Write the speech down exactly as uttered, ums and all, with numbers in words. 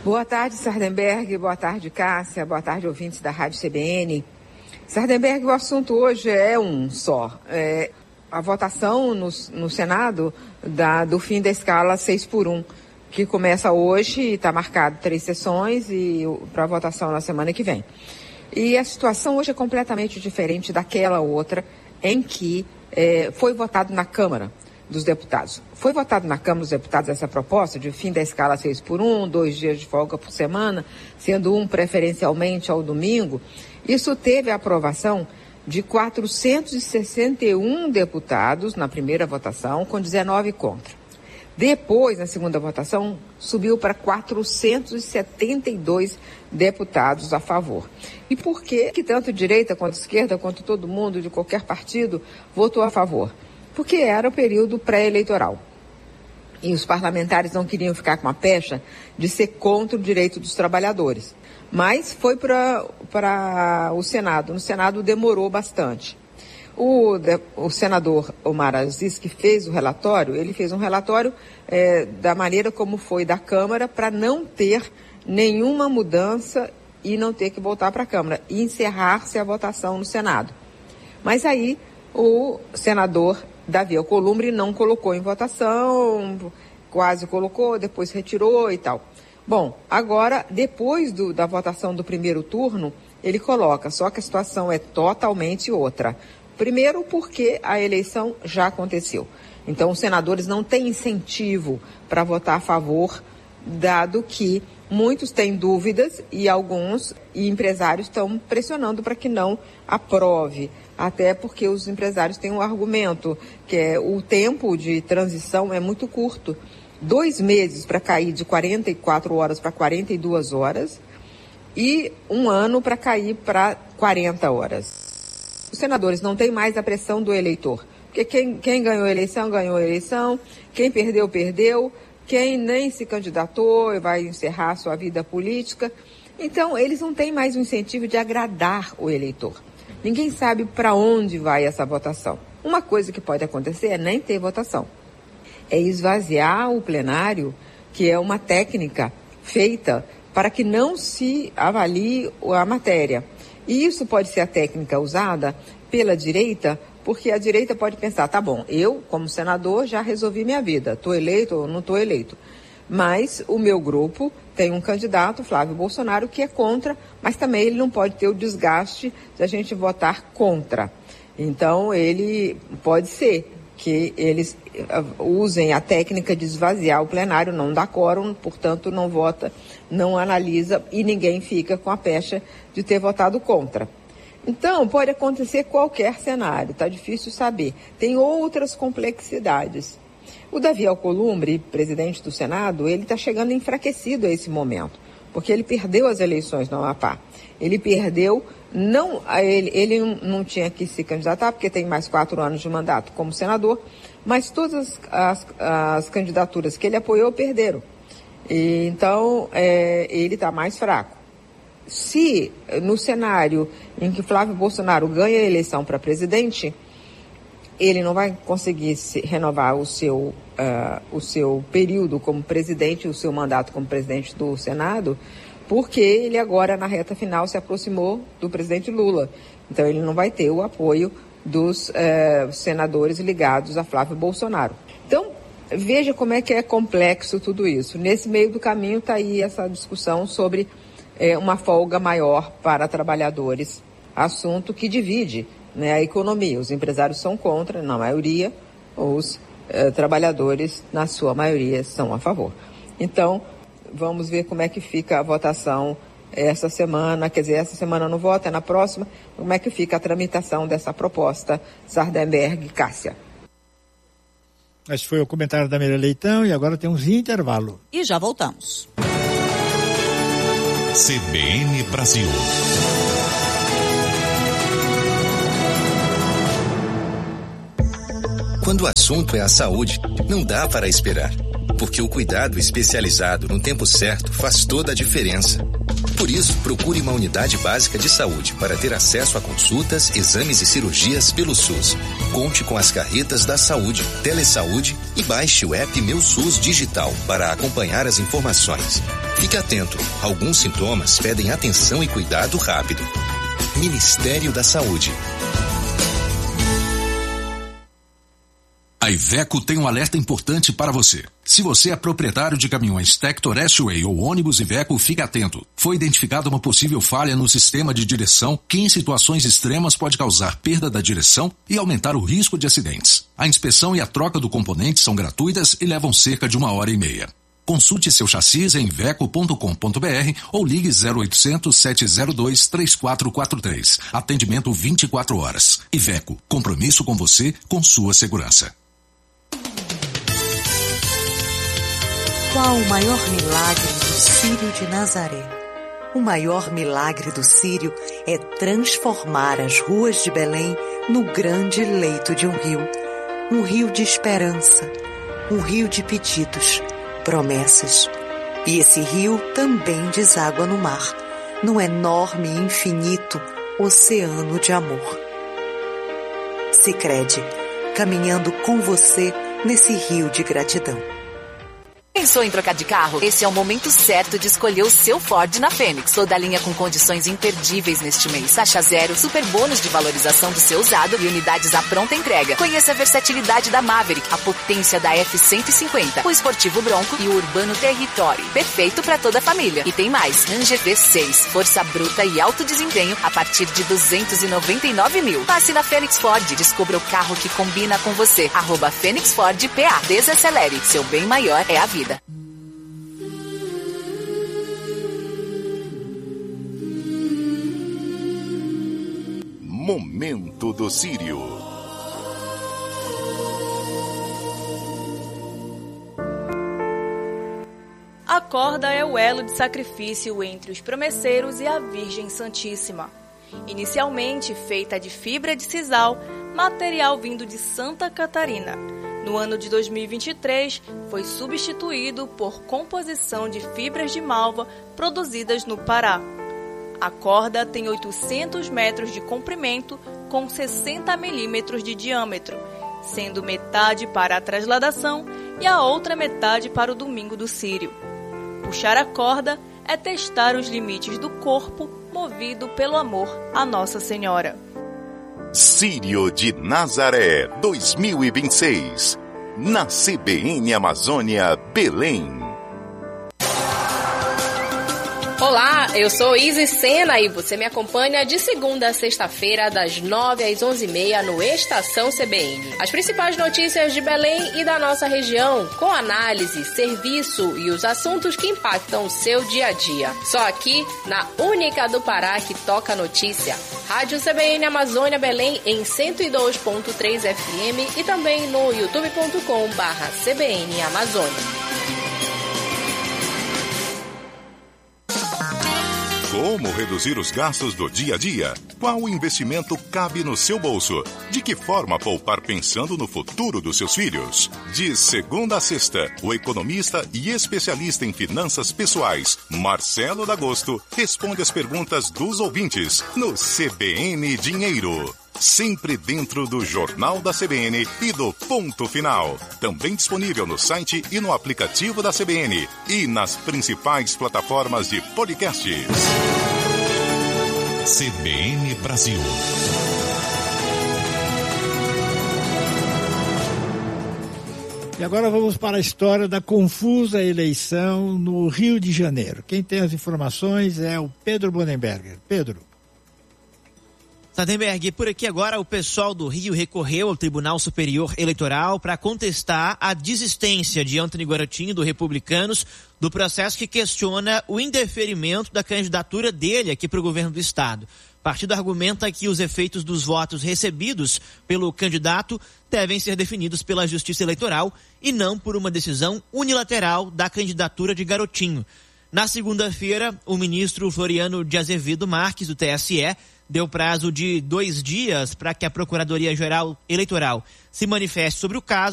Boa tarde, Sardenberg. Boa tarde, Cássia. Boa tarde, ouvintes da Rádio C B N. Sardenberg, o assunto hoje é um só. É a votação no, no Senado da, do fim da escala seis por um, que começa hoje e está marcado três sessões e para votação na semana que vem. E a situação hoje é completamente diferente daquela outra em que é, foi votado na Câmara dos Deputados. Foi votado na Câmara dos Deputados essa proposta de fim da escala seis por um, dois dias de folga por semana, sendo um preferencialmente ao domingo. Isso teve a aprovação de quatrocentos e sessenta e um deputados na primeira votação, com dezenove contra. Depois, na segunda votação, subiu para quatrocentos e setenta e dois deputados a favor. E por que que tanto direita quanto esquerda, quanto todo mundo de qualquer partido votou a favor? Porque era o período pré-eleitoral. E os parlamentares não queriam ficar com a pecha de ser contra o direito dos trabalhadores. Mas foi para o Senado. No Senado demorou bastante. O, o senador Omar Aziz, que fez o relatório, ele fez um relatório é, da maneira como foi da Câmara para não ter nenhuma mudança e não ter que voltar para a Câmara e encerrar-se a votação no Senado. Mas aí o senador Davi Alcolumbre não colocou em votação, quase colocou, depois retirou e tal. Bom, agora, depois do, da votação do primeiro turno, ele coloca, só que a situação é totalmente outra. Primeiro, porque a eleição já aconteceu. Então, os senadores não têm incentivo para votar a favor, dado que muitos têm dúvidas e alguns e empresários estão pressionando para que não aprove. Até porque os empresários têm um argumento, que é o tempo de transição é muito curto. Dois meses para cair de quarenta e quatro horas para quarenta e duas horas e um ano para cair para quarenta horas. Os senadores não têm mais a pressão do eleitor, porque quem, quem ganhou a eleição, ganhou a eleição, quem perdeu, perdeu, quem nem se candidatou e vai encerrar sua vida política. Então, eles não têm mais o incentivo de agradar o eleitor. Ninguém sabe para onde vai essa votação. Uma coisa que pode acontecer é nem ter votação. É esvaziar o plenário, que é uma técnica feita para que não se avalie a matéria. E isso pode ser a técnica usada pela direita, porque a direita pode pensar, tá bom, eu, como senador, já resolvi minha vida, estou eleito ou não estou eleito. Mas o meu grupo tem um candidato, Flávio Bolsonaro, que é contra, mas também ele não pode ter o desgaste de a gente votar contra. Então, ele pode ser que eles usem a técnica de esvaziar o plenário, não dá quórum, portanto não vota, não analisa e ninguém fica com a pecha de ter votado contra. Então, pode acontecer qualquer cenário, está difícil saber. Tem outras complexidades. O Davi Alcolumbre, presidente do Senado, ele está chegando enfraquecido a esse momento, porque ele perdeu as eleições no Amapá. Ele perdeu, não, ele, ele não tinha que se candidatar, porque tem mais quatro anos de mandato como senador, mas todas as, as candidaturas que ele apoiou perderam. E, então, é, ele está mais fraco. Se no cenário em que Flávio Bolsonaro ganha a eleição para presidente, ele não vai conseguir se renovar o seu, uh, o seu período como presidente, o seu mandato como presidente do Senado, porque ele agora, na reta final, se aproximou do presidente Lula. Então, ele não vai ter o apoio dos uh, senadores ligados a Flávio Bolsonaro. Então, veja como é que é complexo tudo isso. Nesse meio do caminho está aí essa discussão sobre uh, uma folga maior para trabalhadores, assunto que divide, né, a economia. Os empresários são contra, na maioria, os eh, trabalhadores, na sua maioria, são a favor. Então, vamos ver como é que fica a votação essa semana, quer dizer, essa semana não vota, é na próxima, como é que fica a tramitação dessa proposta, Sardenberg e Cássia. Esse foi o comentário da Mira Leitão e agora temos intervalo. E já voltamos. C B N Brasil. Quando o assunto é a saúde, não dá para esperar, porque o cuidado especializado no tempo certo faz toda a diferença. Por isso, procure uma unidade básica de saúde para ter acesso a consultas, exames e cirurgias pelo SUS. Conte com as carretas da saúde, Telesaúde e baixe o app Meu SUS Digital para acompanhar as informações. Fique atento, alguns sintomas pedem atenção e cuidado rápido. Ministério da Saúde. A Iveco tem um alerta importante para você. Se você é proprietário de caminhões Tector S-Way ou ônibus Iveco, fique atento. Foi identificada uma possível falha no sistema de direção que em situações extremas pode causar perda da direção e aumentar o risco de acidentes. A inspeção e a troca do componente são gratuitas e levam cerca de uma hora e meia. Consulte seu chassi em iveco ponto com ponto br ou ligue zero oitocentos, sete zero dois, três quatro quatro três. Atendimento vinte e quatro horas. Iveco, compromisso com você, com sua segurança. Qual o maior milagre do Círio de Nazaré? O maior milagre do Círio é transformar as ruas de Belém no grande leito de um rio. Um rio de esperança, um rio de pedidos, promessas. E esse rio também deságua no mar, num enorme e infinito oceano de amor. Sicredi, caminhando com você nesse rio de gratidão. Pensou em trocar de carro? Esse é o momento certo de escolher o seu Ford na Fênix. Toda a linha com condições imperdíveis neste mês. Taxa zero, super bônus de valorização do seu usado e unidades à pronta entrega. Conheça a versatilidade da Maverick, a potência da F cento e cinquenta, o esportivo Bronco e o urbano Territory. Perfeito para toda a família. E tem mais. Ranger V seis, força bruta e alto desempenho a partir de duzentos e noventa e nove mil. Passe na Fênix Ford. Descubra o carro que combina com você. Arroba Fênix Ford P A. Desacelere. Seu bem maior é a vida. Momento do Círio. A corda é o elo de sacrifício entre os promesseiros e a Virgem Santíssima. Inicialmente feita de fibra de sisal, material vindo de Santa Catarina. No ano de dois mil e vinte e três, foi substituído por composição de fibras de malva produzidas no Pará. A corda tem oitocentos metros de comprimento com sessenta milímetros de diâmetro, sendo metade para a trasladação e a outra metade para o Domingo do Círio. Puxar a corda é testar os limites do corpo movido pelo amor a Nossa Senhora. Círio de Nazaré dois mil e vinte e seis, na C B N Amazônia, Belém. Olá, eu sou Isis Sena e você me acompanha de segunda a sexta-feira, das nove às onze e meia no Estação C B N. As principais notícias de Belém e da nossa região, com análise, serviço e os assuntos que impactam o seu dia a dia. Só aqui, na única do Pará que toca notícia. Rádio C B N Amazônia Belém em cento e dois ponto três F M e também no youtube ponto com barra C B N Amazônia. Como reduzir os gastos do dia a dia? Qual investimento cabe no seu bolso? De que forma poupar pensando no futuro dos seus filhos? De segunda a sexta, o economista e especialista em finanças pessoais, Marcelo D'Agosto, responde as perguntas dos ouvintes no C B N Dinheiro. Sempre dentro do Jornal da C B N e do Ponto Final. Também disponível no site e no aplicativo da C B N e nas principais plataformas de podcasts. C B N Brasil. E agora vamos para a história da confusa eleição no Rio de Janeiro. Quem tem as informações é o Pedro Bonenberger. Pedro. Sardenberg, por aqui agora o pessoal do Rio recorreu ao Tribunal Superior Eleitoral para contestar a desistência de Antony Garotinho, do Republicanos, do processo que questiona o indeferimento da candidatura dele aqui para o governo do estado. O partido argumenta que os efeitos dos votos recebidos pelo candidato devem ser definidos pela Justiça Eleitoral e não por uma decisão unilateral da candidatura de Garotinho. Na segunda-feira, o ministro Floriano de Azevedo Marques, do T S E, deu prazo de dois dias para que a Procuradoria-Geral Eleitoral se manifeste sobre o caso.